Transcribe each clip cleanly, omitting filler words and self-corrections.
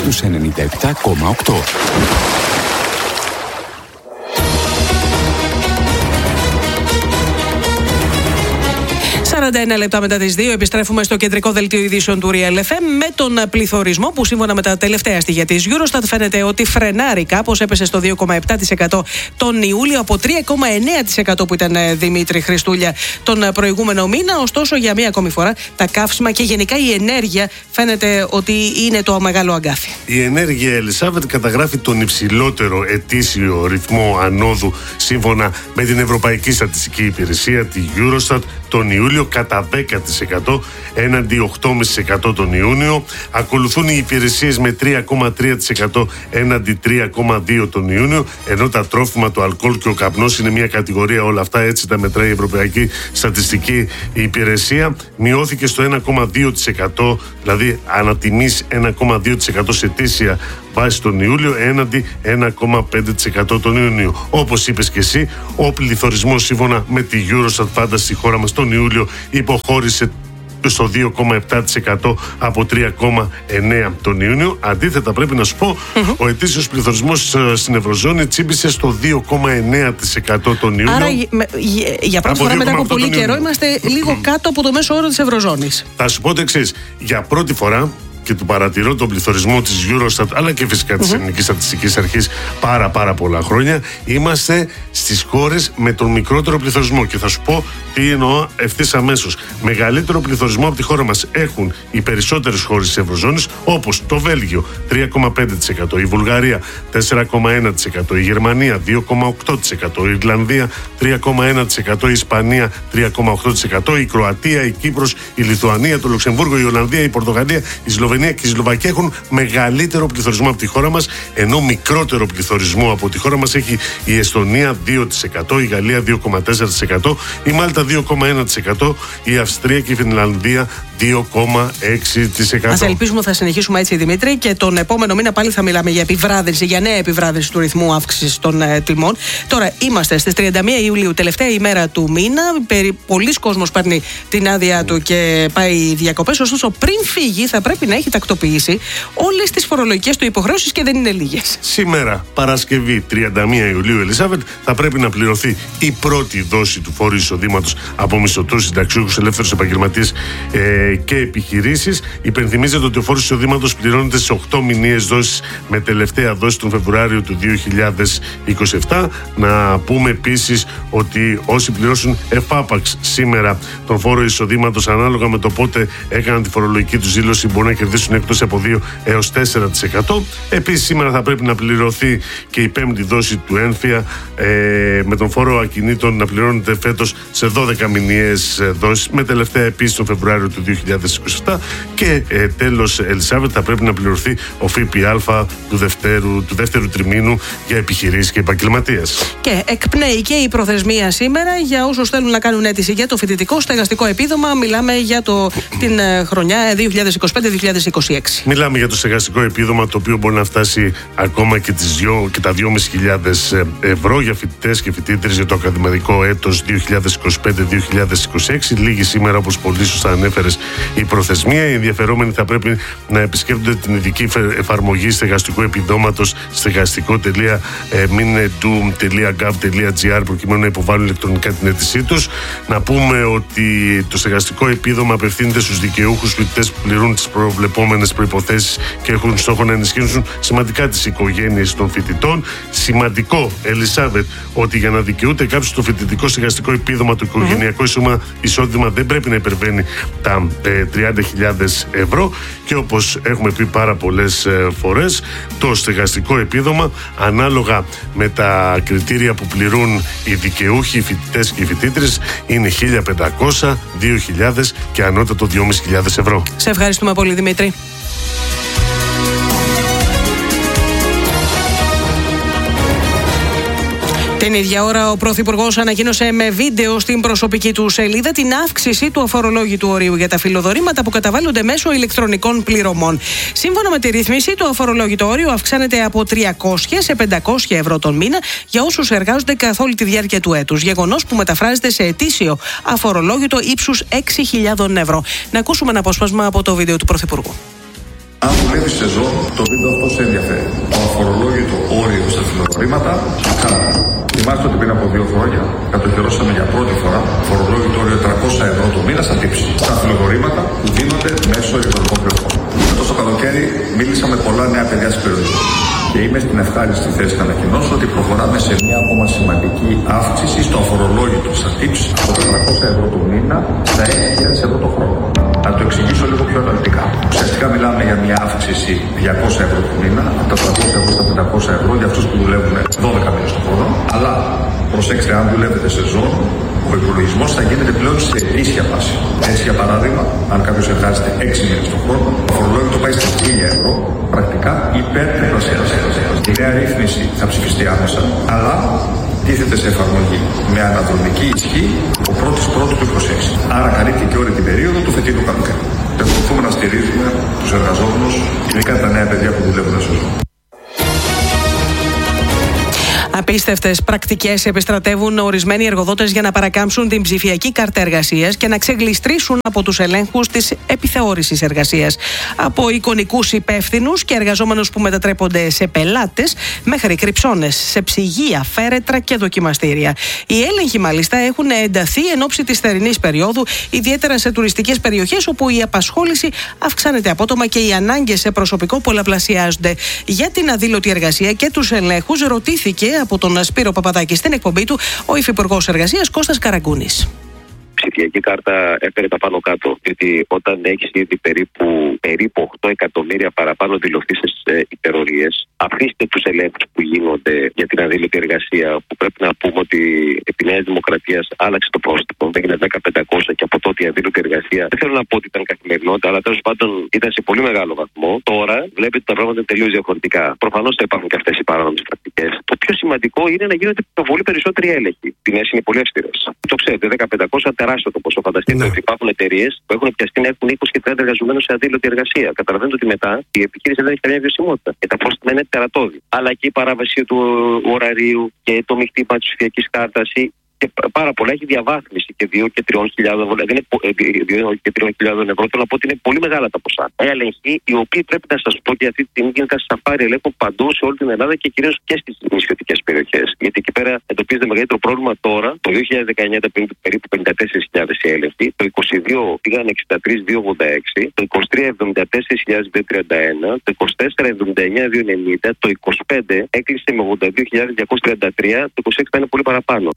στους 97,8. 41 λεπτά μετά τις 2 επιστρέφουμε στο κεντρικό δελτίο ειδήσεων του Real FM με τον πληθωρισμό που σύμφωνα με τα τελευταία στοιχεία της Eurostat φαίνεται ότι φρενάρει κάπως, έπεσε στο 2,7% τον Ιούλιο από 3,9% που ήταν, Δημήτρη Χριστούλια, τον προηγούμενο μήνα. Ωστόσο, για μία ακόμη φορά τα καύσιμα και γενικά η ενέργεια φαίνεται ότι είναι το μεγάλο αγκάθι. Η ενέργεια, Ελισάβετ, καταγράφει τον υψηλότερο ετήσιο ρυθμό ανόδου σύμφωνα με την Ευρωπαϊκή Στατιστική Υπηρεσία, τη Eurostat, τον Ιούλιο κατά 10% έναντι 8,5% τον Ιούνιο. Ακολουθούν οι υπηρεσίες με 3,3% έναντι 3,2% τον Ιούνιο, ενώ τα τρόφιμα, το αλκοόλ και ο καπνός είναι μια κατηγορία, όλα αυτά έτσι τα μετράει η Ευρωπαϊκή Στατιστική Υπηρεσία. Μειώθηκε στο 1,2%, δηλαδή ανατιμής 1,2% σε ετήσια βάση τον Ιούλιο έναντι 1,5% τον Ιούνιο. Όπως είπες και εσύ, ο πληθωρισμός σύμφωνα με τη Eurostat πάντα στη χώρα μας τον Ιούλιο υποχώρησε στο 2,7% από 3,9% τον Ιούνιο. Αντίθετα, πρέπει να σου πω, ο ετήσιος πληθωρισμός στην Ευρωζώνη τσίμπησε στο 2,9% τον Ιούνιο. Άρα για πρώτη φορά μετά από πολύ καιρό είμαστε λίγο κάτω από το μέσο όρο της Ευρωζώνης. Θα σου πω το εξής. Για πρώτη φορά, και του παρατηρώ τον πληθωρισμό της Eurostat αλλά και φυσικά της Ελληνικής Στατιστικής Αρχής πάρα πολλά χρόνια, είμαστε στις χώρες με τον μικρότερο πληθωρισμό. Και θα σου πω τι εννοώ ευθύς αμέσως. Μεγαλύτερο πληθωρισμό από τη χώρα μας έχουν οι περισσότερες χώρες της Ευρωζώνης, όπως το Βέλγιο 3,5%, η Βουλγαρία 4,1%, η Γερμανία 2,8%, η Ιρλανδία 3,1%, η Ισπανία 3,8%, η Κροατία, η Κύπρος, η Λιθουανία, το Λουξεμβούργο, η Ολλανδία, η Πορτογαλία, η Σλοβενία και η Σλοβακία έχουν μεγαλύτερο πληθωρισμό από τη χώρα μας, ενώ μικρότερο πληθωρισμό από τη χώρα μας έχει η Εστονία 2%, η Γαλλία 2,4%, η Μάλτα 2,1%, η Αυστρία και η Φινλανδία 2,6%. Ας ελπίσουμε θα συνεχίσουμε έτσι, Δημήτρη, και τον επόμενο μήνα πάλι θα μιλάμε για επιβράδυνση, για νέα επιβράδυνση του ρυθμού αύξησης των τιμών. Τώρα είμαστε στις 31 Ιουλίου, τελευταία ημέρα του μήνα. Πολλοί κόσμος παίρνει την άδεια του και πάει διακοπές. Ωστόσο, πριν φύγει, θα πρέπει να έχει τακτοποιήσει όλες τις φορολογικές του υποχρεώσεις και δεν είναι λίγες. Σήμερα, Παρασκευή 31 Ιουλίου, Ελισάβετ, θα πρέπει να πληρωθεί η πρώτη δόση του φόρου εισοδήματος από μισθωτούς, συνταξιούχους, ελεύθερους επαγγελματίες και επιχειρήσεις. Υπενθυμίζεται ότι ο φόρος εισοδήματος πληρώνεται σε 8 μηνιαίες δόσεις, με τελευταία δόση τον Φεβρουάριο του 2027. Να πούμε επίσης ότι όσοι πληρώσουν εφάπαξ σήμερα τον φόρο εισοδήματος, ανάλογα με το πότε έκαναν τη φορολογική τους δήλωση, μπορούν να κερδίσουν εκτός από 2 έως 4%. Επίσης, σήμερα θα πρέπει να πληρωθεί και η πέμπτη δόση του έμφυα, με τον φόρο ακινήτων να πληρώνεται φέτος σε 12 μηνιαίες δόσεις, με τελευταία επίσης τον Φεβρουάριο του 2027. Και τέλος, Ελισάβετ, θα πρέπει να πληρωθεί ο ΦΠΑ του δεύτερου τριμήνου για επιχειρήσεις και επαγγελματίες. Και εκπνέει και η προθεσμία σήμερα για όσους θέλουν να κάνουν αίτηση για το φοιτητικό στεγαστικό επίδομα. Μιλάμε για την χρονιά 2025-2026. Μιλάμε για το στεγαστικό επίδομα, το οποίο μπορεί να φτάσει ακόμα και τα 2.500 ευρώ για φοιτητές και φοιτήτρες για το ακαδημαϊκό έτος 2025-2026. Λίγη σήμερα, όπως πολύ σωστά ανέφερες, η προθεσμία. Οι ενδιαφερόμενοι θα πρέπει να επισκέπτονται την ειδική εφαρμογή στεγαστικού επιδόματος stεγαστικό.minedu.gov.gr προκειμένου να υποβάλουν ηλεκτρονικά την αίτησή τους. Να πούμε ότι το στεγαστικό επίδομα απευθύνεται στους δικαιούχους φοιτητές που πληρούν τις προβλεπόμενες προϋποθέσεις και έχουν στόχο να ενισχύσουν σημαντικά τις οικογένειες των φοιτητών. Σημαντικό, Ελισάβετ, ότι για να δικαιούται κάποιος το φοιτητικό στεγαστικό επίδομα, το οικογενειακό εισόδημα δεν πρέπει να υπερβαίνει τα 30.000 ευρώ. Και όπως έχουμε πει πάρα πολλές φορές, το στεγαστικό επίδομα, ανάλογα με τα κριτήρια που πληρούν οι δικαιούχοι, οι φοιτητές και οι φοιτήτρες, είναι 1.500, 2.000 και ανώτατο 2.500 ευρώ. Σε ευχαριστούμε πολύ, Δημήτρη. Την ίδια ώρα, ο Πρωθυπουργός ανακοίνωσε με βίντεο στην προσωπική του σελίδα την αύξηση του αφορολόγητου ορίου για τα φιλοδορήματα που καταβάλλονται μέσω ηλεκτρονικών πληρωμών. Σύμφωνα με τη ρύθμιση, το αφορολόγητο όριο αυξάνεται από 300 σε 500 ευρώ τον μήνα για όσους εργάζονται καθ' όλη τη διάρκεια του έτους. Γεγονός που μεταφράζεται σε ετήσιο αφορολόγητο ύψους 6.000 ευρώ. Να ακούσουμε ένα απόσπασμα από το βίντεο του Πρωθυπουργού. Αν δουλεύεις εδώ το βίντεο αυτό σε ενδιαφέρει. Το αφορολόγητο όριο στα φιλοδορήματα αυξάνεται. Θυμάστε ότι πριν από 2 χρόνια κατοχυρώσαμε για πρώτη φορά φορολόγητο όριο 300 ευρώ το μήνα στα tips. Στα φιλοδορήματα που δίνονται μέσω ηλεκτρονικών πληροφοριών. Φέτος το καλοκαίρι μίλησα με πολλά νέα παιδιά στην περιοχή. Και είμαι στην ευχάριστη θέση να ανακοινώσω ότι προχωράμε σε μια ακόμα σημαντική αύξηση στο αφορολόγητο στα tips από τα 300 ευρώ το μήνα στα 6.000 ευρώ το χρόνο. Να το εξηγήσω λίγο πιο αναλυτικά. Ουσιαστικά μιλάμε για μια αύξηση 200 ευρώ το μήνα, από τα 300 ευρώ στα 500 ευρώ για αυτούς που δουλεύουν 12 μήνες το χρόνο. Αλλά προσέξτε, αν δουλεύετε σε ζώνη, ο υπολογισμός θα γίνεται πλέον σε ετήσια βάση. Έτσι, για παράδειγμα, αν κάποιος εργάζεται 6 μήνες το χρόνο, το φορολόγητο πάει στα 1.000 ευρώ, πρακτικά υπερτριπλασιάζεται. Η νέα ρύθμιση θα ψηφιστεί άμεσα, αλλά τίθεται σε εφαρμογή με αναδρομική ισχύ ο 1ης του 2026. Άρα καλύπτει και όλη την περίοδο του φετινού καλοκαίρι. Εξακολουθούμε να στηρίζουμε τους εργαζόμενους, ειδικά τα νέα παιδιά που δουλεύουν σε ζώνη. Απίστευτες πρακτικές επιστρατεύουν ορισμένοι εργοδότες για να παρακάμψουν την ψηφιακή κάρτα εργασίας και να ξεγλιστρήσουν από τους ελέγχους της επιθεώρησης εργασίας. Από εικονικούς υπεύθυνους και εργαζόμενους που μετατρέπονται σε πελάτες μέχρι κρυψώνες σε ψυγεία, φέρετρα και δοκιμαστήρια. Οι έλεγχοι μάλιστα έχουν ενταθεί εν ώψη της θερινής περίοδου, ιδιαίτερα σε τουριστικές περιοχές όπου η απασχόληση αυξάνεται απότομα και οι ανάγκες σε προσωπικό πολλαπλασιάζονται. Για την αδήλωτη εργασία και τους ελέγχους ρωτήθηκε από τον Σπύρο Παπαδάκη στην εκπομπή του ο Υφυπουργός Εργασίας Κώστας Καραγκούνης. Ψηφιακή κάρτα έφερε τα πάνω κάτω. Γιατί όταν έχεις ήδη περίπου 8 εκατομμύρια παραπάνω δηλωθήσεις υπερορίες, αφήστε τους ελέγχους που γίνονται για την αδήλωτη εργασία, που πρέπει να πούμε ότι επί Νέας Δημοκρατίας άλλαξε το πρόστιμο, έγινε 10.500 και από τότε η αδήλωτη εργασία. Δεν θέλω να πω ότι ήταν καθημερινότητα, αλλά τέλος πάντων ήταν σε πολύ μεγάλο βαθμό. Τώρα βλέπετε τα πράγματα είναι τελείως διαφορετικά. Προφανώς θα υπάρχουν και αυτές οι παράνομες πρακτικές. Το πιο σημαντικό είναι να γίνονται πολύ περισσότεροι έλεγχοι. Οι ποινές είναι πολύ αυστηρές. Το ξέρετε, 10.500 τεράστιο το ποσό. Φανταστείτε ότι υπάρχουν εταιρείες που έχουν πιαστεί να έχουν 20 και 30 εργαζομένους σε αδήλωτη εργασία. Καταλαβαίνετε ότι μετά η επιχείρηση δεν έχει καμία βιωσιμότητα. Και τα πρόστιμα είναι τερατώδη. Αλλά και η παράβαση του ωραρίου και το μεικτήμα της ψηφιακής κάρτας και πάρα πολλά έχει διαβάθμιση και 2 και 3.000 ευρώ. Δεν είναι 2 και 3.000 ευρώ. Θέλω να πω ότι είναι πολύ μεγάλα τα ποσά. Έλεγχοι οι οποίοι πρέπει να σας πω και αυτή τη στιγμή γίνεται σαφάρι ελέγχου παντού σε όλη την Ελλάδα και κυρίως και στις νησιωτικές περιοχές. Γιατί εκεί πέρα εντοπίζεται μεγαλύτερο πρόβλημα τώρα. Το 2019 ήταν περίπου 54.000 οι έλεγχοι. Το 2022 πήγαν 63.286. Το 2023 74.231. Το 2024 79.290. Το 2025 έκλεισε με 82.233. Το 2026 θα είναι πολύ παραπάνω.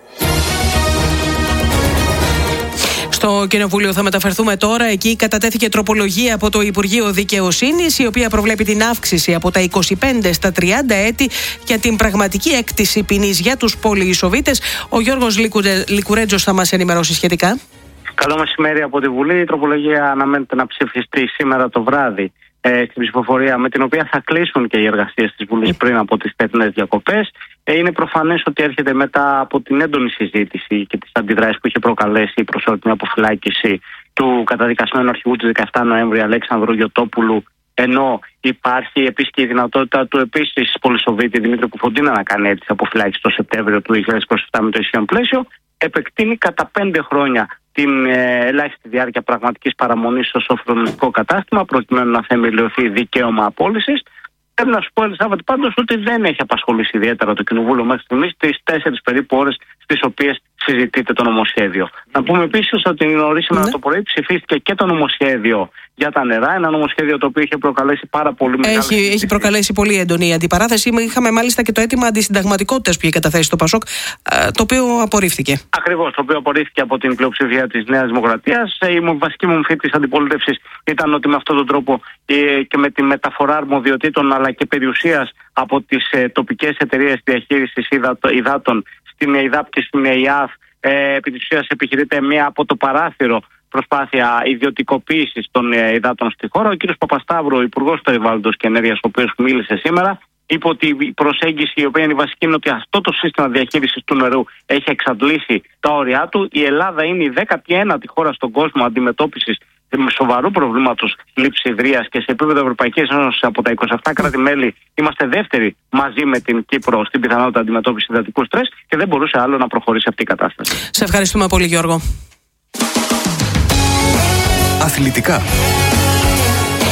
Στο Κοινοβούλιο θα μεταφερθούμε τώρα. Εκεί κατατέθηκε τροπολογία από το Υπουργείο Δικαιοσύνης, η οποία προβλέπει την αύξηση από τα 25 στα 30 έτη για την πραγματική έκτηση ποινής για τους πολυεισοβήτες. Ο Γιώργος Λικουρέτζος θα μας ενημερώσει σχετικά. Καλό μεσημέρι από τη Βουλή. Η τροπολογία αναμένεται να ψηφιστεί σήμερα το βράδυ στην ψηφοφορία, με την οποία θα κλείσουν και οι εργασίες της Βουλής πριν από τις θερινές διακοπές. Είναι προφανές ότι έρχεται μετά από την έντονη συζήτηση και τις αντιδράσεις που είχε προκαλέσει η προσωρινή αποφυλάκηση του καταδικασμένου αρχηγού της 17 Νοέμβρη Αλέξανδρου Γιωτόπουλου, ενώ υπάρχει επίσης και η δυνατότητα του επίσης πολυσοβίτη Δημήτρη Κουφοντίνα να κάνει αίτηση αποφυλάκηση το Σεπτέμβριο του 2027 με το ισχύον πλαίσιο, επεκτείνει κατά 5 χρόνια την ελάχιστη διάρκεια πραγματικής παραμονής στο σοφρονιστικό κατάστημα, προκειμένου να θεμελιωθεί δικαίωμα απόλυσης. Πρέπει να σου πω, Ελισάβετ, πάντως ότι δεν έχει απασχολήσει ιδιαίτερα το Κοινοβούλιο μέχρι στιγμής τις 4 περίπου ώρες στις οποίες συζητείται το νομοσχέδιο. Να πούμε επίσης ότι νωρίς σήμερα το πρωί ψηφίστηκε και το νομοσχέδιο για τα νερά. Ένα νομοσχέδιο το οποίο είχε προκαλέσει πάρα πολύ μεγάλη. Έχει προκαλέσει πολύ έντονη αντιπαράθεση. Είχαμε μάλιστα και το αίτημα αντισυνταγματικότητας που είχε καταθέσει το ΠΑΣΟΚ, το οποίο απορρίφθηκε. Ακριβώς, το οποίο απορρίφθηκε από την πλειοψηφία της Νέας Δημοκρατίας. Η βασική μορφή της αντιπολίτευσης ήταν ότι με αυτόν τον τρόπο και με τη μεταφορά αρμοδιοτήτων αλλά και περιουσίας από τις τοπικές εταιρείες διαχείρισης υδάτων στην ΕΙΔΑΠ και στην ΕΙΑΦ, επί της ουσίας επιχειρείται μία από το παράθυρο προσπάθεια ιδιωτικοποίησης των υδάτων στη χώρα. Ο κ. Παπασταύρου, Υπουργός Περιβάλλοντος και Ενέργειας, ο οποίος μίλησε σήμερα, είπε ότι η προσέγγιση, η οποία είναι η βασική, είναι ότι αυτό το σύστημα διαχείρισης του νερού έχει εξαντλήσει τα όρια του. Η Ελλάδα είναι η 19η χώρα στον κόσμο αντιμετώπισης σοβαρού προβλήματος λήψης ιδρύας και σε επίπεδο Ευρωπαϊκής Ένωσης από τα 27 κράτη-μέλη είμαστε δεύτεροι μαζί με την Κύπρο στην πιθανότητα αντιμετώπισης υδατικού στρες και δεν μπορούσε άλλο να προχωρήσει αυτή η κατάσταση. Σε ευχαριστούμε πολύ, Γιώργο. Αθλητικά.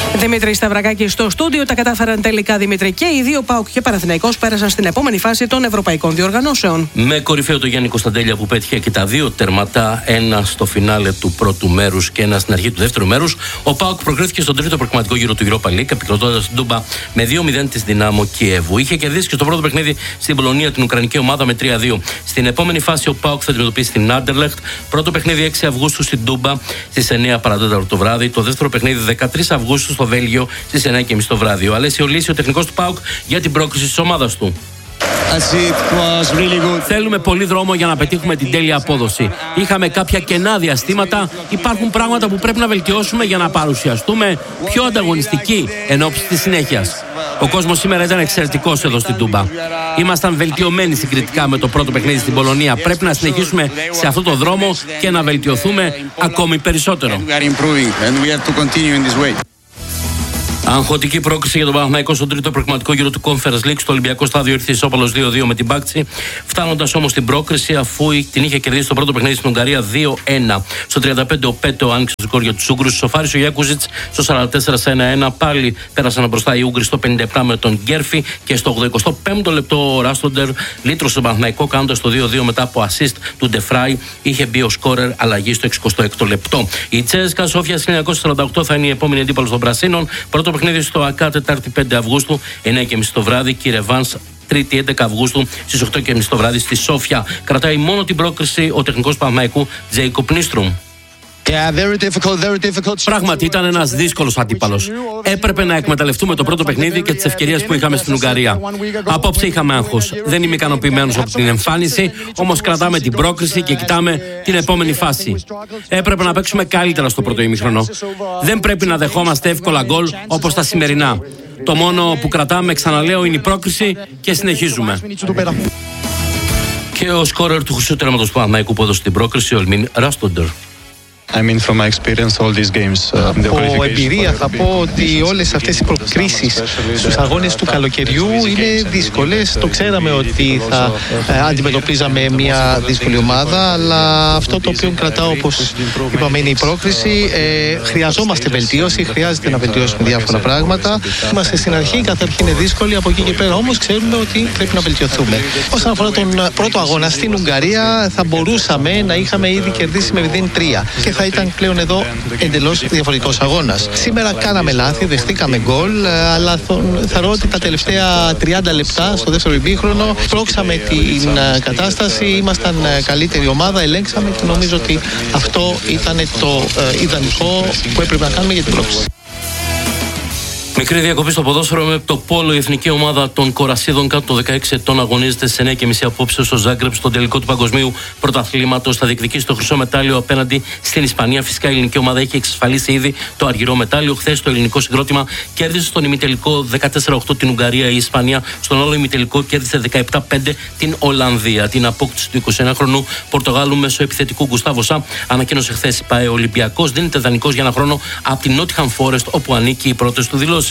Δημήτρη Σταυρακάκη στο στούντιο. Τα κατάφεραν τελικά, Δημήτρη, και οι δύο, ΠΑΟΚ και Παναθηναϊκός, πέρασαν στην επόμενη φάση των ευρωπαϊκών διοργανώσεων. Με κορυφαίο το Γιάννη Κωνσταντέλια που πέτυχε και τα δύο τερματά, ένα στο φινάλε του πρώτου μέρους και ένα στην αρχή του δεύτερου μέρους, ο ΠΑΟΚ προκρίθηκε στον τρίτο προκριματικό γύρο του Europa League, επικρατώντας την Τούμπα με 2-0 της Δυνάμο Κιέβου. Είχε κερδίσει και στο πρώτο παιχνίδι στην Πολωνία την Ουκρανική ομάδα με 3-2. Στην επόμενη φάση ο ΠΑΟΚ θα αντιμετωπίσει την Άντερλεχτ. Πρώτο παιχνίδι 6 Αυγούστου στην Τούμπα στις 9 παρατέταρτο το βράδυ. Το δεύτερο παιχνίδι 13 Αυγούστου στο Βέλγιο στις 9:30 το βράδυ. Ο Αλέσιο Λύση, ο τεχνικός του ΠΑΟΚ, για την πρόκριση της ομάδας του. Θέλουμε πολύ δρόμο για να πετύχουμε την τέλεια απόδοση. Είχαμε κάποια κενά διαστήματα. Υπάρχουν πράγματα που πρέπει να βελτιώσουμε για να παρουσιαστούμε πιο ανταγωνιστικοί εν ώψη της συνέχειας. Ο κόσμος σήμερα ήταν εξαιρετικός εδώ στην Τούμπα. Ήμασταν βελτιωμένοι συγκριτικά με το πρώτο παιχνίδι στην Πολωνία. Πρέπει να συνεχίσουμε σε αυτό το δρόμο και να βελτιωθούμε ακόμη περισσότερο. Αγχωτική πρόκριση για τον Παναθηναϊκό στον τρίτο προκριματικό γύρο του Conference League. Στο Ολυμπιακό στάδιο ήρθε ισόπαλος 2-2 με την Μπάκτσι, φτάνοντας όμως στην πρόκριση αφού την είχε κερδίσει το πρώτο παιχνίδι στην Ουγγαρία 2-1. Στο 35 ο Πέτο άνοιξε το σκορ για τους Ούγγρους. Σοφάρισε ο Γιακούζιτς στο 44-1. Πάλι πέρασαν μπροστά οι Ούγγροι στο 57 με τον Γκέρφι και στο 85ο λεπτό ο Ράστοντερ λύτρωσε τον Παναθηναϊκό κάνοντας το 2-2 μετά από assist του Ντεφράι. Είχε μπει ο σκόρερ αλλαγή στο 66ο λεπτό. Η Τσέσκα Σόφια 1948 θα είναι η επόμενη αντίπαλος των Πρασίνων. Πρώτο παιχνίδι στο ΑΚΑ Τετάρτη 5 Αυγούστου 9:30 το βράδυ και η ρεβάνς Τρίτη 11 Αυγούστου στις 8:30 το βράδυ στη Σόφια. Κρατάει μόνο την πρόκριση ο τεχνικός Παναθηναϊκού Τζέικοπ Νίστρουμ. Πράγματι ήταν ένας δύσκολος αντίπαλος. Έπρεπε να εκμεταλλευτούμε το πρώτο παιχνίδι και τις ευκαιρίες που είχαμε στην Ουγγαρία. Απόψε είχαμε άγχος. Δεν είμαι ικανοποιημένος από την εμφάνιση, όμως κρατάμε την πρόκριση και κοιτάμε την επόμενη φάση. Έπρεπε να παίξουμε καλύτερα στο πρώτο ημίχρονο. Δεν πρέπει να δεχόμαστε εύκολα γκολ όπως τα σημερινά. Το μόνο που κρατάμε, ξαναλέω, είναι η πρόκριση και συνεχίζουμε. Και ο σκόρερ του χρυσού τερματος του Παναθηναϊκού που έδωσε την πρόκριση, ο Ελμίν Ράστοντερ. From my experience, all these games, από εμπειρία θα πω ότι όλες αυτές οι προκρίσεις στους αγώνες του καλοκαιριού είναι δύσκολες. Το ξέραμε ότι θα αντιμετωπίζαμε μια δύσκολη ομάδα, αλλά αυτό το οποίο κρατάω, όπως είπαμε, είναι η πρόκριση. Χρειαζόμαστε βελτίωση, χρειάζεται να βελτιώσουμε διάφορα πράγματα. Είμαστε στην αρχή, η καθ' αρχή είναι δύσκολη, από εκεί και πέρα όμως ξέρουμε ότι πρέπει να βελτιωθούμε. Όσον αφορά τον πρώτο αγώνα στην Ουγγαρία, θα μπορούσαμε να είχαμε ήδη κερδίσει με 0-3. Θα ήταν πλέον εδώ εντελώς διαφορετικός αγώνας. Σήμερα κάναμε λάθη, δεχτήκαμε γκολ, αλλά θεωρώ ότι τα τελευταία 30 λεπτά στο δεύτερο ημίχρονο πρόξαμε την κατάσταση, ήμασταν καλύτερη ομάδα, ελέγξαμε και νομίζω ότι αυτό ήταν το ιδανικό που έπρεπε να κάνουμε για την πρόκληση. Μικρή διακοπή στο ποδόσφαιρο με το πόλο. Η εθνική ομάδα των Κορασίδων κάτω των 16 ετών αγωνίζεται στις 9:30 απόψε στο Ζάγκρεπ στον τελικό του Παγκοσμίου Πρωταθλήματος. Θα διεκδικήσει το χρυσό μετάλλιο απέναντι στην Ισπανία. Φυσικά η ελληνική ομάδα έχει εξασφαλίσει ήδη το αργυρό μετάλλιο. Χθες το ελληνικό συγκρότημα κέρδισε στον ημιτελικό 14-8 την Ουγγαρία. Η Ισπανία στον άλλο ημιτελικό κέρδισε 17-5 την Ολλανδία. Την απόκτηση του 21χρονου Πορτογάλου μέσω επιθετικού Γκουστάβο Σα ανακοίνωσε χθες η ΠΑΕ. Ο Ολυμπιακός δίνεται δανεικός για ένα χρόνο από την Nottingham Forest, όπου ανήκει οι πρώτες του δηλώσεις.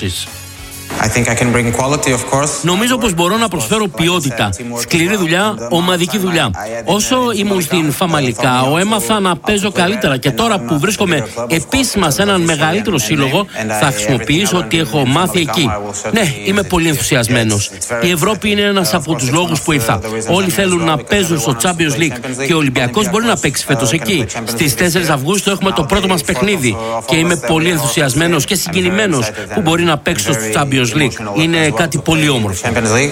Νομίζω πως μπορώ να προσφέρω ποιότητα, σκληρή δουλειά, ομαδική δουλειά. Όσο ήμουν στην Φαμαλικάο έμαθα να παίζω καλύτερα και τώρα που βρίσκομαι επίσημα σε έναν μεγαλύτερο σύλλογο θα χρησιμοποιήσω ό,τι έχω μάθει εκεί. Ναι, είμαι πολύ ενθουσιασμένος. Η Ευρώπη είναι ένας από τους λόγους που ήρθα. Όλοι θέλουν να παίζουν στο Champions League και ο Ολυμπιακός μπορεί να παίξει φέτος εκεί. Στις 4 Αυγούστου έχουμε το πρώτο μας παιχνίδι και είμαι πολύ ενθουσιασμένος και συγκινημένος που μπορεί να παίξω στο Champions League. Είναι κάτι πολύ όμορφο.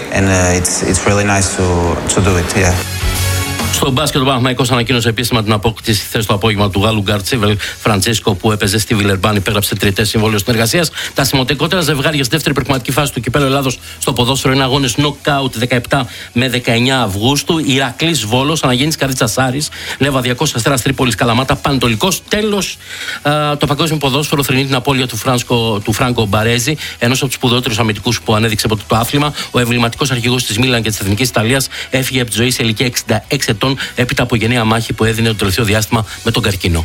Στο μπάσκετ, ο Παναθηναϊκός ανακοίνωσε επίσημα την απόκτηση χθες το απόγευμα του Γάλλου Γκαρτσίβελ Φραντσίσκο, που έπαιζε στη Βιλερμπάν, υπέγραψε τριτές συμβόλαιο συνεργασίας. Τα σημαντικότερα ζευγάρια στη δεύτερη προκριματική φάση του Κυπέλλου Ελλάδος στο ποδόσφαιρο είναι αγώνες νοκάουτ 17 με 19 Αυγούστου. Ηρακλής Βόλος, Αναγέννης Καρίτσας Άρης, Λεβαδιακός Αστέρας Τρίπολης Καλαμάτα, Πανετολικός. Τέλος, το παγκόσμιο ποδόσφαιρο θρηνεί την απώλεια του Φράνκο Μπαρέζη, ενός από τους σπουδαιότερους αμυντικούς που ανέδειξε από το άθλημα. Ο εμβληματικός αρχηγός της Μίλαν και της Εθνικής Ιταλίας έφυγε από τη ζωή σε ηλικία 66 ετών έπειτα από γενναία μάχη που έδινε το τελευταίο διάστημα με τον καρκίνο.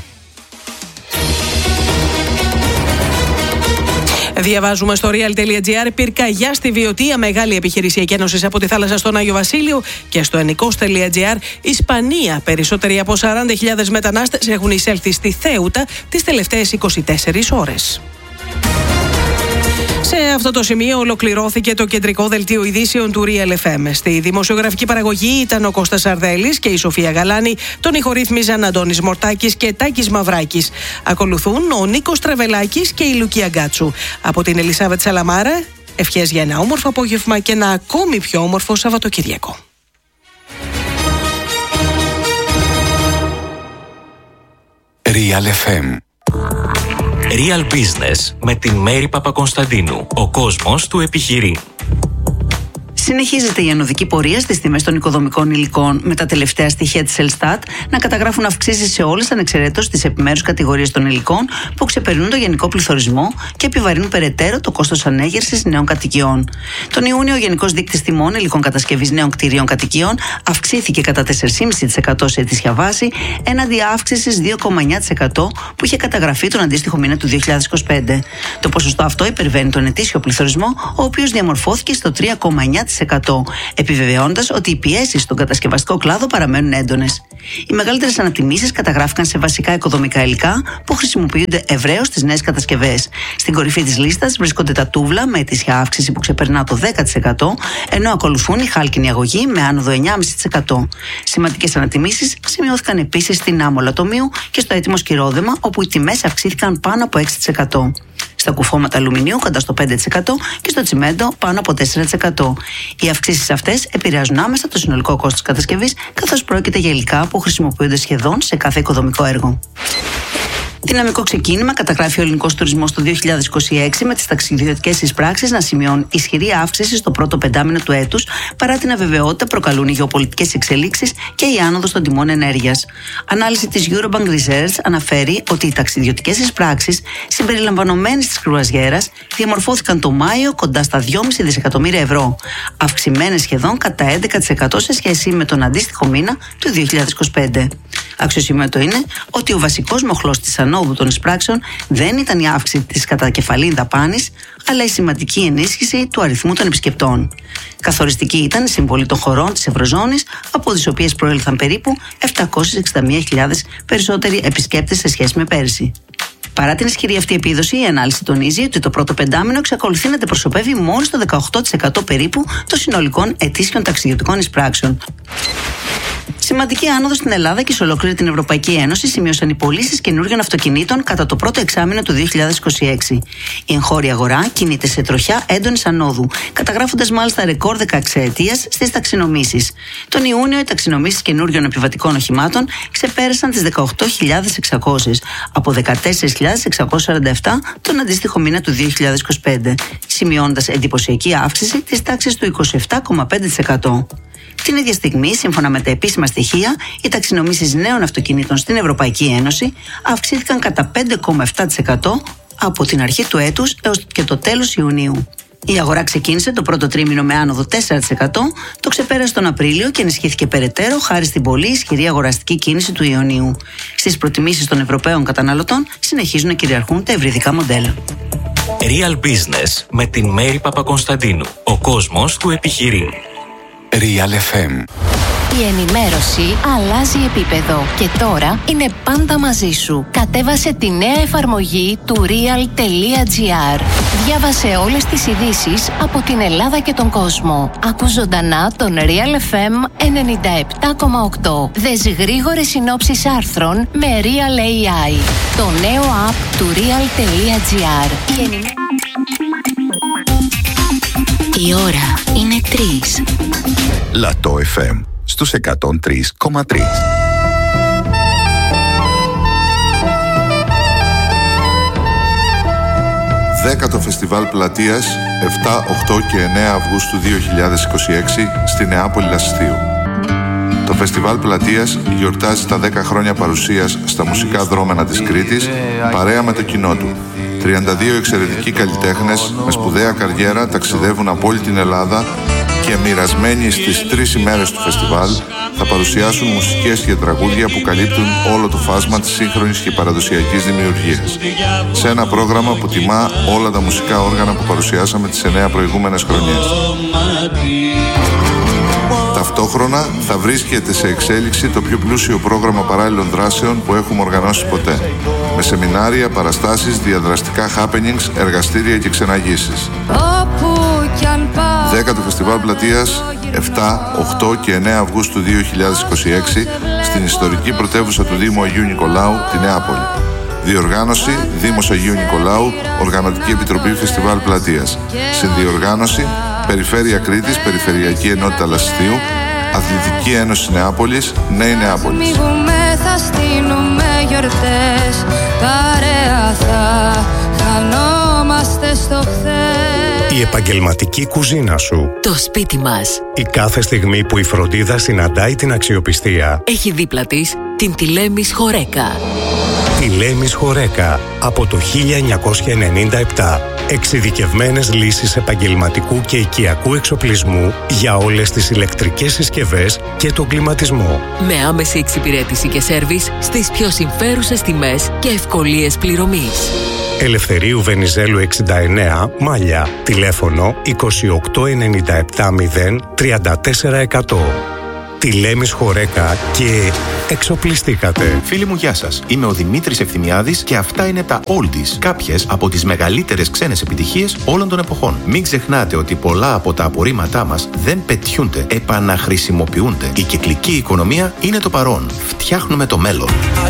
Διαβάζουμε στο real.gr. Πυρκαγιά στη Βιωτία, μεγάλη επιχειρησιακή ένωση από τη θάλασσα στον Άγιο Βασίλειο. Και στο ενικός.gr. Ισπανία. Περισσότεροι από 40.000 μετανάστες έχουν εισέλθει στη Θέουτα τις τελευταίες 24 ώρες. Σε αυτό το σημείο ολοκληρώθηκε το κεντρικό δελτίο ειδήσεων του Real FM. Στη δημοσιογραφική παραγωγή ήταν ο Κώστας Σαρδέλης και η Σοφία Γαλάνη. Τον ηχορύθμιζαν Αντώνης Μορτάκης και Τάκης Μαυράκης. Ακολουθούν ο Νίκος Τραβελάκης και η Λουκία Γκάτσου. Από την Ελισάβετ Σαλαμάρα, ευχές για ένα όμορφο απόγευμα και ένα ακόμη πιο όμορφο Σαββατοκύριακο. Real FM. Real Business με την Μέρη Παπακωνσταντίνου. Ο κόσμος του επιχειρεί. Συνεχίζεται η ανωδική πορεία στις τιμές των οικοδομικών υλικών, με τα τελευταία στοιχεία της Ελστάτ να καταγράφουν αυξήσεις σε όλες ανεξαιρέτως τις επιμέρους κατηγορίες των υλικών που ξεπερνούν το γενικό πληθωρισμό και επιβαρύνουν περαιτέρω το κόστος ανέγερσης νέων κατοικιών. Τον Ιούνιο, ο Γενικός Δείκτης Τιμών Υλικών Κατασκευής Νέων Κτηρίων Κατοικιών αυξήθηκε κατά 4,5% σε ετήσια βάση, έναντι αύξησης 2,9% που είχε καταγραφεί τον αντίστοιχο μήνα του 2025. Το ποσοστό αυτό υπερβαίνει τον ετήσιο πληθωρισμό, ο οποίος διαμορφώθηκε στο 3,9%. Επιβεβαιώντας ότι οι πιέσεις στον κατασκευαστικό κλάδο παραμένουν έντονες. Οι μεγαλύτερες ανατιμήσεις καταγράφηκαν σε βασικά οικοδομικά υλικά που χρησιμοποιούνται ευρέως στις νέες κατασκευές. Στην κορυφή της λίστας βρίσκονται τα τούβλα με ετήσια αύξηση που ξεπερνά το 10%, ενώ ακολουθούν η χάλκινη αγωγή με άνοδο 9,5%. Σημαντικές ανατιμήσεις σημειώθηκαν επίσης στην άμμο λατομείου και στο έτοιμο σκυρόδεμα, όπου οι τιμές αυξήθηκαν πάνω από 6%. Στα κουφώματα αλουμινίου κοντά στο 5% και στο τσιμέντο πάνω από 4%. Οι αυξήσεις αυτές επηρεάζουν άμεσα το συνολικό κόστος κατασκευής, καθώς πρόκειται για υλικά που χρησιμοποιούνται σχεδόν σε κάθε οικοδομικό έργο. Δυναμικό ξεκίνημα καταγράφει ο ελληνικός τουρισμός το 2026, με τις ταξιδιωτικές εισπράξεις να σημειώνουν ισχυρή αύξηση στο πρώτο πεντάμινο του έτους, παρά την αβεβαιότητα προκαλούν οι γεωπολιτικές εξελίξεις και η άνοδος των τιμών ενέργειας. Ανάλυση της Eurobank Research αναφέρει ότι οι ταξιδιωτικές εισπράξεις, συμπεριλαμβανομένες της κρουαζιέρας, διαμορφώθηκαν το Μάιο κοντά στα 2,5 δισεκατομμύρια ευρώ, αυξημένες σχεδόν κατά 11% σε σχέση με τον αντίστοιχο μήνα του 2025. Αξιοσημείωτο είναι ότι ο βασικός μοχλός της ανόδου των εισπράξεων δεν ήταν η αύξηση της κατακεφαλήν δαπάνης, αλλά η σημαντική ενίσχυση του αριθμού των επισκεπτών. Καθοριστική ήταν η συμβολή των χωρών της Ευρωζώνης, από τις οποίες προήλθαν περίπου 761.000 περισσότεροι επισκέπτες σε σχέση με πέρυσι. Παρά την ισχυρή αυτή επίδοση, η ανάλυση τονίζει ότι το πρώτο πεντάμινο εξακολουθεί να αντιπροσωπεύει μόλις το 18% περίπου των συνολικών ετήσιων ταξιδιωτικών εισπράξεων. Σημαντική άνοδο στην Ελλάδα και σε ολόκληρη την Ευρωπαϊκή Ένωση σημείωσαν οι πωλήσεις καινούριων αυτοκινήτων κατά το πρώτο εξάμηνο του 2026. Η εγχώρια αγορά κινείται σε τροχιά έντονης ανόδου, καταγράφοντας μάλιστα ρεκόρ 16ετίας στις ταξινομήσεις. Τον Ιούνιο, οι ταξινομήσεις καινούριων επιβατικών οχημάτων ξεπέρασαν τις 18.600 από 14.647 τον αντίστοιχο μήνα του 2025, σημειώνοντας εντυπωσιακή αύξηση της τάξης του 27,5%. Την ίδια στιγμή, σύμφωνα με τα επίσημα στοιχεία, οι ταξινομήσεις νέων αυτοκινήτων στην Ευρωπαϊκή Ένωση αυξήθηκαν κατά 5,7% από την αρχή του έτους έως και το τέλος Ιουνίου. Η αγορά ξεκίνησε το πρώτο τρίμηνο με άνοδο 4%, το ξεπέρασε τον Απρίλιο και ενισχύθηκε περαιτέρω χάρη στην πολύ ισχυρή αγοραστική κίνηση του Ιουνίου. Στις προτιμήσεις των Ευρωπαίων καταναλωτών συνεχίζουν να κυριαρχούν τα ευρυδικά μοντέλα. Real Business με την Μέρη Παπακωνσταντίνου. Ο κόσμος του επιχειρεί. Real FM. Η ενημέρωση αλλάζει επίπεδο και τώρα είναι πάντα μαζί σου. Κατέβασε τη νέα εφαρμογή του real.gr. Διάβασε όλες τις ειδήσεις από την Ελλάδα και τον κόσμο. Ακού ζωντανά τον Real FM 97,8. Δες γρήγορες συνόψεις άρθρων με Real AI. Το νέο app του real.gr. Η ώρα είναι 3. Λατό FM στους 103,3. 10ο Φεστιβάλ Πλατείας 7, 8 και 9 Αυγούστου 2026 στη Νεάπολη Λασιστείου. Το Φεστιβάλ Πλατείας γιορτάζει τα 10 χρόνια παρουσίας στα μουσικά δρόμενα της Κρήτης, παρέα με το κοινό του. 32 εξαιρετικοί καλλιτέχνες με σπουδαία καριέρα ταξιδεύουν από όλη την Ελλάδα και μοιρασμένοι στις 3 ημέρες του φεστιβάλ θα παρουσιάσουν μουσικές και τραγούδια που καλύπτουν όλο το φάσμα της σύγχρονης και παραδοσιακής δημιουργίας. Σε ένα πρόγραμμα που τιμά όλα τα μουσικά όργανα που παρουσιάσαμε τις 9 προηγούμενες χρονιές. Ταυτόχρονα θα βρίσκεται σε εξέλιξη το πιο πλούσιο πρόγραμμα παράλληλων δράσεων που έχουμε οργανώσει ποτέ. Με με σεμινάρια, παραστάσεις, διαδραστικά happenings, εργαστήρια και ξεναγήσεις. 10ο Φεστιβάλ Πλατείας 7, 8 και 9 Αυγούστου 2026 στην ιστορική πρωτεύουσα του Δήμου Αγίου Νικολάου, τη Νεάπολη. Διοργάνωση Δήμος Αγίου Νικολάου, Οργανωτική Επιτροπή Φεστιβάλ Πλατείας. Συνδιοργάνωση Περιφέρεια Κρήτης, Περιφερειακή Ενότητα Λασιστείου, Αθλητική Ένωση Νεάπολης, Νέη Νεάπολης. Θα στείλουμε γιορτές, παρέα θα χανόμαστε στο χθες. Η επαγγελματική κουζίνα σου. Το σπίτι μας. Η κάθε στιγμή που η φροντίδα συναντάει την αξιοπιστία. Έχει δίπλα της την Τηλέμης Χορέκα. Τηλέμης Χορέκα από το 1997. Εξειδικευμένες λύσεις επαγγελματικού και οικιακού εξοπλισμού για όλες τις ηλεκτρικές συσκευές και τον κλιματισμό. Με άμεση εξυπηρέτηση και σέρβις στις πιο συμφέρουσες τιμές και ευκολίες πληρωμής. Ελευθερίου Βενιζέλου 69, Μάλια. Τηλέφωνο 2897 0 34 100. Τηλέμης Χορέκα και εξοπλιστήκατε. Φίλοι μου, γεια σας. Είμαι ο Δημήτρης Ευθυμιάδης και αυτά είναι τα Oldies. Κάποιες από τις μεγαλύτερες ξένες επιτυχίες όλων των εποχών. Μην ξεχνάτε ότι πολλά από τα απορρίμματά μας δεν πετιούνται, επαναχρησιμοποιούνται. Η κυκλική οικονομία είναι το παρόν. Φτιάχνουμε το μέλλον.